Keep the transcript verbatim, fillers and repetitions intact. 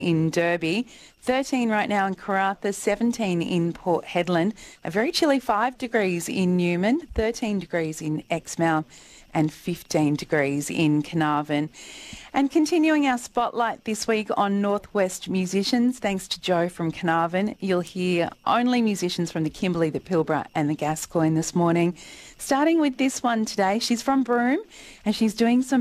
in Derby, thirteen right now in Karratha, seventeen in Port Hedland, a very chilly five degrees in Newman, thirteen degrees in Exmouth and fifteen degrees in Carnarvon. And continuing our spotlight this week on Northwest musicians, thanks to Joe from Carnarvon, you'll hear only musicians from the Kimberley, the Pilbara and the Gascoyne this morning. Starting with this one today, she's from Broome and she's doing some